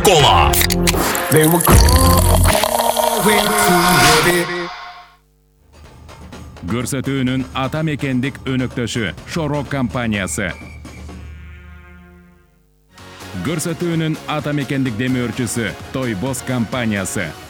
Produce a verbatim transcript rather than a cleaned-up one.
Coca-Cola. They were going to heavy. Көрсөтүүнүн ата мекендик өнөктөшү Шорок компаниясы. Көрсөтүүнүн ата мекендик демөөрчүсү Тойбос компаниясы.